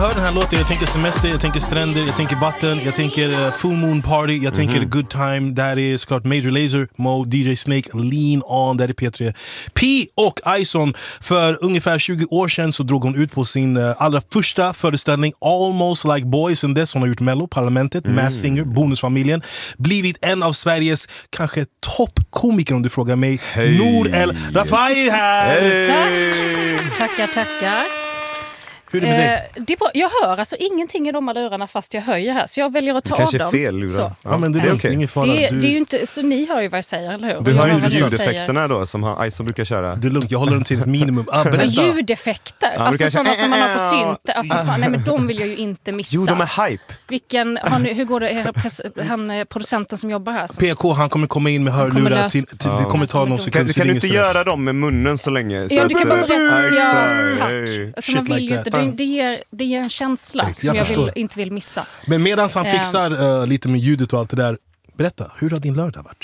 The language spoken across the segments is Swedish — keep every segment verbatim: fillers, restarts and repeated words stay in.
Jag hör den här låten, jag tänker semester, jag tänker stränder, jag tänker vatten, jag tänker uh, full moon party, jag tänker mm-hmm. good time. Där är såklart Major Lazer, Mo, D J Snake, Lean On, där är P tre. P och Ison. För ungefär tjugo år sedan så drog hon ut på sin uh, allra första föreställning Almost Like Boys. Sen dess hon har gjort Mello, Parlamentet, mm. Mass Singer, Bonusfamiljen. Blivit en av Sveriges kanske toppkomiker om du frågar mig. Hey. Nour El Rafai här! Hey. Tack, tackar, tackar. Hur är det med dig? Eh, det är bra. Jag hör alltså ingenting i de här lurarna fast jag höjer här. Så jag väljer att ta det av dem. kanske är fel lurar. Ja. ja, men det är, det är okej. Okay. Det, du... det är ju inte, så ni hör ju vad jag säger, eller hur? Du hör ju inte ljudeffekterna då som Ison brukar köra. Det är lugnt, jag håller dem till ett minimum. Ah, men ljudeffekter, ja, alltså sådana kanske... som man har på synt. Alltså, så, nej men de vill jag ju inte missa. Jo, de är hype. Vilken, ni, hur går det, är pres, han producenten som jobbar här? Som... P K, han kommer komma in med hörlurar till, till, ja. Det kommer ta någon sekund. Kan, kan du inte göra dem med munnen så länge? Så ja, du kan bara berätta. Ja, tack. Hey. Alltså, man vill ju inte, det, det, ger, det ger en känsla som jag, jag vill, inte vill missa. Men medan han fixar uh, lite med ljudet och allt det där, berätta, hur har din lördag varit?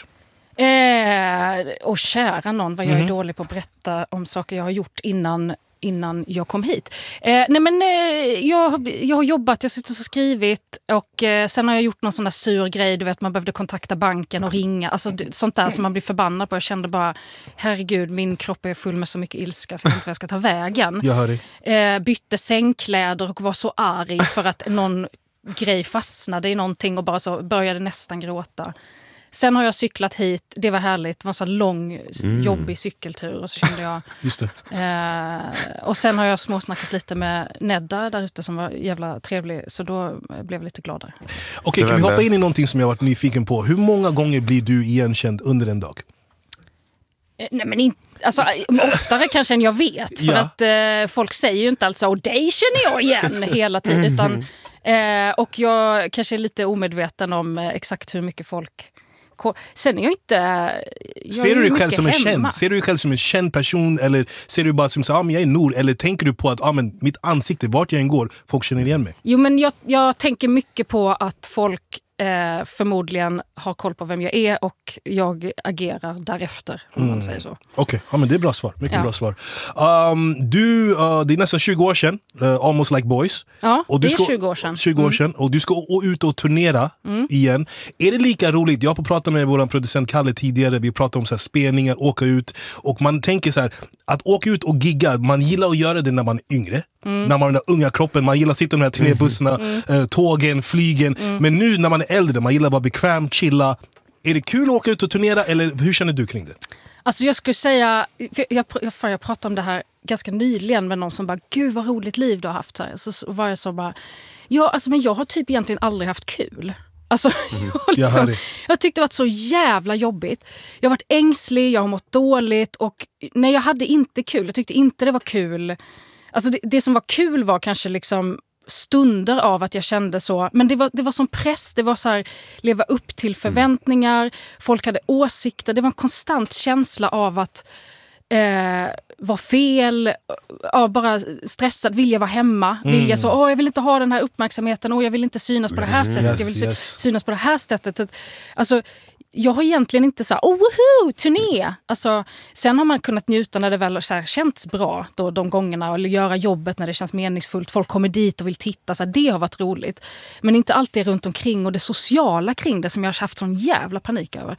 Eh, och kära någon, vad jag mm. är dålig på att berätta om saker jag har gjort innan, innan jag kom hit. Eh, nej men eh, jag, jag har jobbat, jag har suttit och skrivit och eh, sen har jag gjort någon sån där sur grej, du vet man behövde kontakta banken och ringa, alltså sånt där som man blir förbannad på. Jag kände bara, herregud, min kropp är full med så mycket ilska så jag vet inte vad jag ska ta vägen. Jag hör dig. Eh, bytte sängkläder och var så arg för att någon grej fastnade i någonting och bara så började nästan gråta. Sen har jag cyklat hit, det var härligt, det var en sån lång, mm. jobbig cykeltur och så kände jag... Just det. Eh, och sen har jag småsnackat lite med Nedda där ute som var jävla trevlig, så då blev jag lite gladare. Okej, okay, kan vi hoppa in i någonting som jag har varit nyfiken på? Hur många gånger blir du igenkänd under en dag? Eh, nej men inte... Alltså, oftare kanske än jag vet, för ja. att eh, folk säger ju inte alltså och dig känner jag igen hela tiden, utan, eh, och jag kanske är lite omedveten om eh, exakt hur mycket folk... Sen är jag inte... Jag ser du dig själv som en hemma. känd? Ser du dig själv som en känd person eller ser du bara som så, ah, men jag är Nour, eller tänker du på att ah, men mitt ansikte, vart jag än går, folk känner igen mig? Jo, men jag, jag tänker mycket på att folk eh, förmodligen har koll på vem jag är och jag agerar därefter, om mm. man säger så. Okej, okay. Ja, men det är bra svar. Mycket ja. bra svar. Um, du, uh, det är nästan tjugo år sedan, uh, Almost Like Boys. Ja, och du det är ska, tjugo år sedan. tjugo år sedan. Mm. Och du ska å- ut och turnera mm. igen. Är det lika roligt? Jag har pratat med vår producent Kalle tidigare. Vi pratade om så här, spelningar, åka ut. Och man tänker så här, att åka ut och gigga, man gillar att göra det när man är yngre. Mm. När man har den där unga kroppen, man gillar att sitta i de här turnébussarna, mm. uh, tågen, flygen. Mm. Men nu när man är äldre, man gillar att vara bekväm, chilla. Är det kul att åka ut och turnera eller hur känner du kring det? Alltså jag skulle säga, jag, jag, jag, jag pratade om det här ganska nyligen med någon som bara, gud vad roligt liv du har haft. Så, här. så, så var jag så bara, ja alltså men jag har typ egentligen aldrig haft kul. Alltså, mm. jag, liksom, jag tyckte det var så jävla jobbigt. Jag har varit ängslig, jag har mått dåligt och nej, jag hade inte kul. Jag tyckte inte det var kul. Alltså det, det som var kul var kanske liksom stunder av att jag kände så, men det var, det var som press, det var så här, leva upp till förväntningar, mm. folk hade åsikter, det var en konstant känsla av att eh, vara fel, ja, bara stressad, vill jag vara hemma, mm. vill jag så, åh jag vill inte ha den här uppmärksamheten, åh jag vill inte synas på det här yes, sättet, jag vill yes. synas på det här sättet. Alltså jag har egentligen inte så här, oh woho, turné. Alltså, sen har man kunnat njuta när det väl så här, känts bra då, de gångerna, eller göra jobbet när det känns meningsfullt. Folk kommer dit och vill titta, så här, det har varit roligt. Men inte alltid runt omkring och det sociala kring det som jag har haft sån jävla panik över.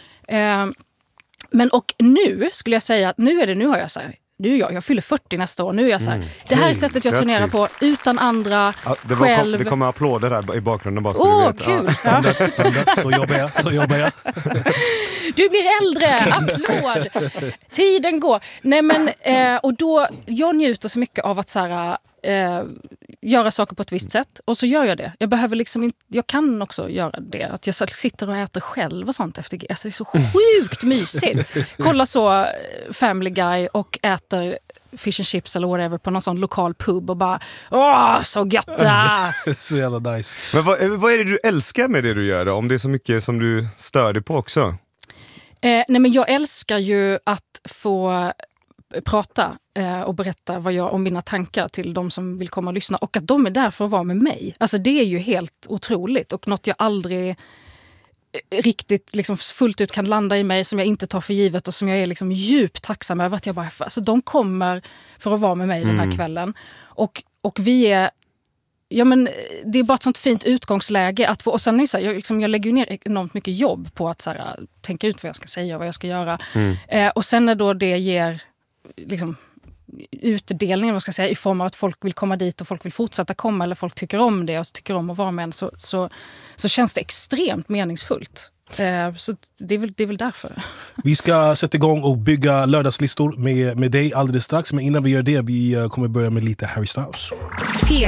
Eh, men och nu skulle jag säga att nu är det, nu har jag så här, nu är jag, jag fyller fyrtio nästa år, nu är jag så här, mm. det här är sättet jag turnerar på, utan andra, ja, det var, själv. Det kommer applåder där i bakgrunden bara så Åh, du vet. Kul. Ja. Standard, standard. Så jobbar jag, så jobbar jag. Du blir äldre, applåd. Tiden går. Nej men, eh, och då, jag njuter så mycket av att så här, eh, göra saker på ett visst sätt. Och så gör jag det. Jag behöver liksom inte, jag kan också göra det. Att jag sitter och äter själv och sånt efter. Alltså det är så sjukt mysigt. Kolla så Family Guy och äter fish and chips eller whatever på någon sån lokal pub och bara, åh, så gött! Så jävla nice. Men vad, vad är det du älskar med det du gör då? Om det är så mycket som du stör dig på också? Eh, nej men jag älskar ju att få prata eh, och berätta vad jag, om mina tankar till de som vill komma och lyssna. Och att de är där för att vara med mig. Alltså det är ju helt otroligt. Och något jag aldrig riktigt liksom fullt ut kan landa i mig, som jag inte tar för givet och som jag är liksom djupt tacksam över att jag bara, alltså de kommer för att vara med mig mm. den här kvällen. Och, och vi är ja, men det är bara ett sånt fint utgångsläge. Att få, och sen är så här, jag, liksom, jag lägger ju ner enormt mycket jobb på att så här, tänka ut vad jag ska säga och vad jag ska göra. Mm. Eh, och sen när då det ger liksom, utdelningen vad ska jag säga, i form av att folk vill komma dit och folk vill fortsätta komma eller folk tycker om det och tycker om att vara med en, så, så, så känns det extremt meningsfullt. Eh, så det är, väl, det är väl därför. Vi ska sätta igång och bygga lördagslistor med, med dig alldeles strax. Men innan vi gör det, vi kommer börja med lite Harry Styles.